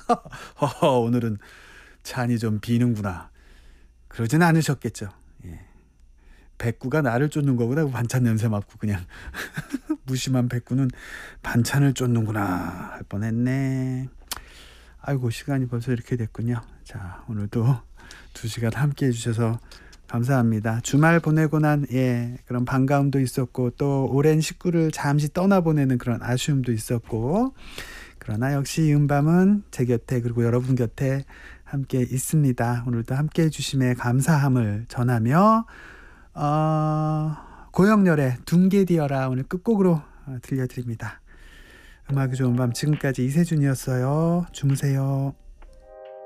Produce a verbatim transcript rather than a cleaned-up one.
허허, 오늘은 잔이 좀 비는구나. 그러진 않으셨겠죠. 예. 백구가 나를 쫓는 거구나. 반찬 냄새 맡고 그냥 무심한 백구는 반찬을 쫓는구나 할 뻔했네. 아이고, 시간이 벌써 이렇게 됐군요. 자, 오늘도 두 시간 함께 해주셔서 감사합니다. 주말 보내고 난 예 그런 반가움도 있었고, 또 오랜 식구를 잠시 떠나보내는 그런 아쉬움도 있었고, 그러나 역시 이은밤은 제 곁에, 그리고 여러분 곁에 함께 있습니다. 오늘도 함께 해주심에 감사함을 전하며 어, 고영렬의 둥개디어라 오늘 끝곡으로 들려드립니다. 음악이 좋은 밤, 지금까지 이세준이었어요. 주무세요.